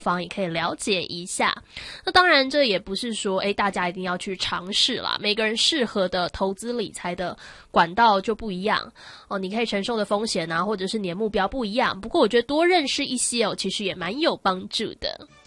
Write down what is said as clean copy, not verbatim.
妨也可以了解一下。那当然这也不是说大家一定要去尝试啦，每个人适合的投资理财的管道就不一样哦，你可以承受的风险啊，或者是你的目标不一样。不过我觉得多认识一些其实也蛮有帮助的。